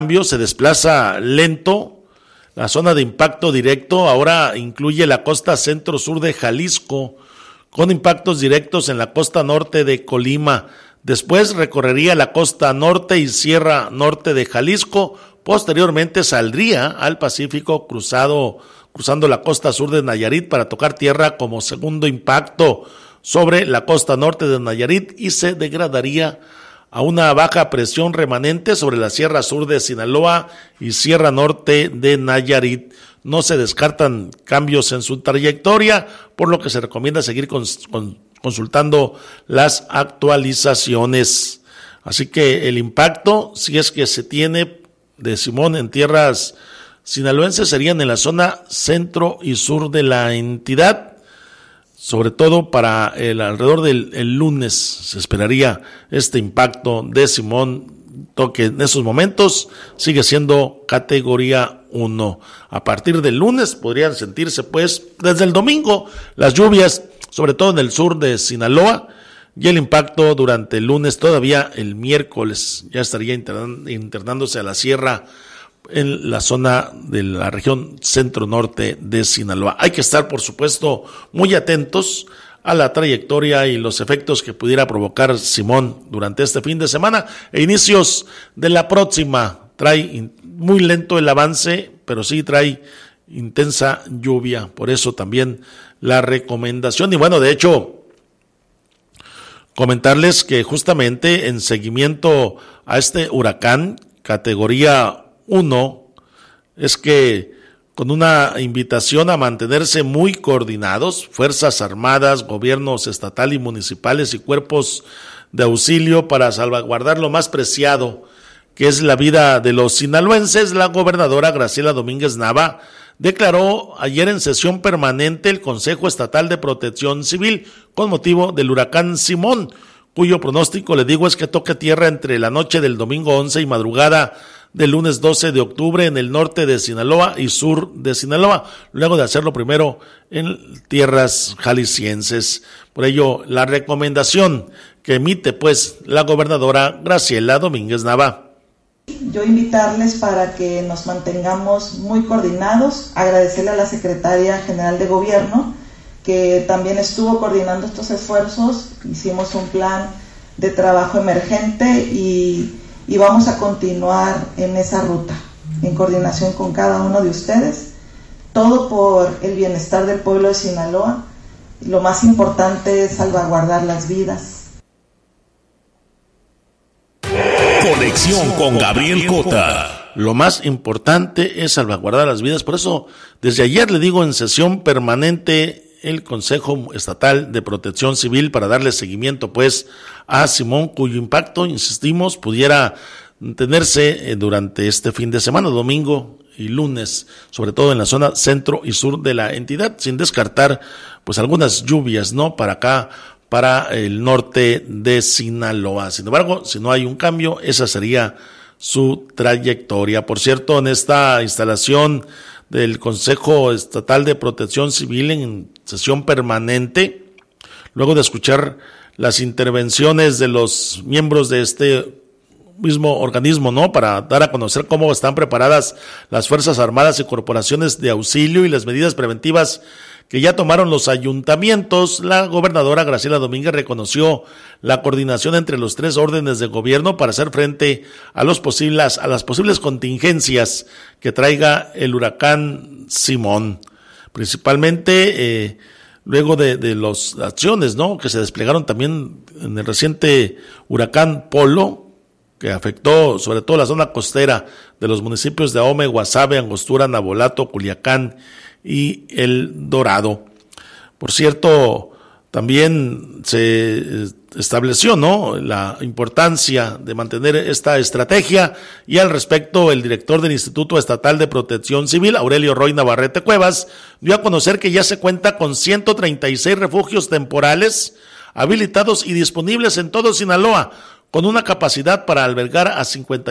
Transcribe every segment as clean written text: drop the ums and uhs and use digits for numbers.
cambio se desplaza lento. La zona de impacto directo ahora incluye la costa centro-sur de Jalisco, con impactos directos en la costa norte de Colima. Después recorrería la costa norte y sierra norte de Jalisco. Posteriormente saldría al Pacífico cruzando la costa sur de Nayarit para tocar tierra como segundo impacto sobre la costa norte de Nayarit y se degradaría a una baja presión remanente sobre la sierra sur de Sinaloa y sierra norte de Nayarit. No se descartan cambios en su trayectoria, por lo que se recomienda seguir consultando las actualizaciones. Así que el impacto, si es que se tiene de Simón en tierras sinaloenses, serían en la zona centro y sur de la entidad. Sobre todo para alrededor del lunes se esperaría este impacto de Simón, que en esos momentos sigue siendo categoría 1. A partir del lunes podrían sentirse pues desde el domingo las lluvias, sobre todo en el sur de Sinaloa, y el impacto durante el lunes, todavía el miércoles ya estaría internándose a la sierra en la zona de la región centro-norte de Sinaloa. Hay que estar, por supuesto, muy atentos a la trayectoria y los efectos que pudiera provocar Simón durante este fin de semana e inicios de la próxima. Trae muy lento el avance, pero sí trae intensa lluvia, por eso también la recomendación. Y bueno, de hecho, comentarles que justamente en seguimiento a este huracán categoría 1, es que con una invitación a mantenerse muy coordinados, Fuerzas Armadas, gobiernos estatal y municipales y cuerpos de auxilio para salvaguardar lo más preciado, que es la vida de los sinaloenses, la gobernadora Graciela Domínguez Nava declaró ayer en sesión permanente el Consejo Estatal de Protección Civil con motivo del huracán Simón, cuyo pronóstico, le digo, es que toque tierra entre la noche del domingo 11 y madrugada del lunes 12 de octubre en el norte de Sinaloa y sur de Sinaloa, luego de hacerlo primero en tierras jaliscienses. Por ello, la recomendación que emite pues la gobernadora Graciela Domínguez Nava. Yo invitarles para que nos mantengamos muy coordinados, agradecerle a la Secretaria General de Gobierno que también estuvo coordinando estos esfuerzos. Hicimos un plan de trabajo emergente y vamos a continuar en esa ruta, en coordinación con cada uno de ustedes, todo por el bienestar del pueblo de Sinaloa. Lo más importante es salvaguardar las vidas. Conexión con Gabriel Cota. Lo más importante es salvaguardar las vidas, por eso desde ayer le digo en sesión permanente el Consejo Estatal de Protección Civil para darle seguimiento pues a Simón, cuyo impacto, insistimos, pudiera tenerse durante este fin de semana, domingo y lunes, sobre todo en la zona centro y sur de la entidad, sin descartar pues algunas lluvias, ¿no? Para acá, para el norte de Sinaloa. Sin embargo, si no hay un cambio, esa sería su trayectoria. Por cierto, en esta instalación del Consejo Estatal de Protección Civil en sesión permanente, luego de escuchar las intervenciones de los miembros de este mismo organismo, ¿no? Para dar a conocer cómo están preparadas las Fuerzas Armadas y corporaciones de auxilio y las medidas preventivas que ya tomaron los ayuntamientos, la gobernadora Graciela Domínguez reconoció la coordinación entre los tres órdenes de gobierno para hacer frente a las posibles contingencias que traiga el huracán Simón, principalmente luego de las acciones, ¿no?, que se desplegaron también en el reciente huracán Polo, que afectó sobre todo la zona costera de los municipios de Ahome, Guasave, Angostura, Navolato, Culiacán y El Dorado. Por cierto, también se estableció, ¿no?, la importancia de mantener esta estrategia, y al respecto el director del Instituto Estatal de Protección Civil, Aurelio Roy Navarrete Cuevas, dio a conocer que ya se cuenta con 136 refugios temporales habilitados y disponibles en todo Sinaloa, con una capacidad para albergar a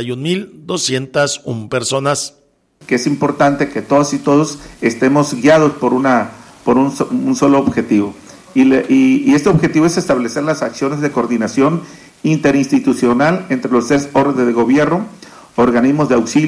51,201 personas. Que es importante que todos y todos estemos guiados por un solo objetivo. Y este objetivo es establecer las acciones de coordinación interinstitucional entre los tres órdenes de gobierno, organismos de auxilio